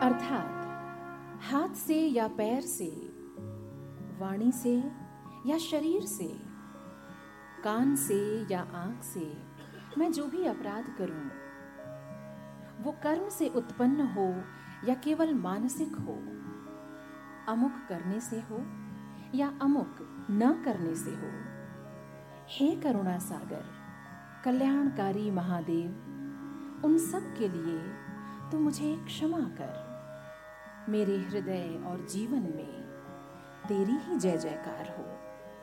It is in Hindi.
अर्थात हाथ से या पैर से, वाणी से या शरीर से, कान से या आंख से मैं जो भी अपराध करूं, वो कर्म से उत्पन्न हो या केवल मानसिक हो, अमुक करने से हो या अमुक न करने से हो, हे करुणा सागर, कल्याणकारी महादेव, उन सब के लिए तू मुझे क्षमा कर। मेरे हृदय और जीवन में तेरी ही जय जयकार हो।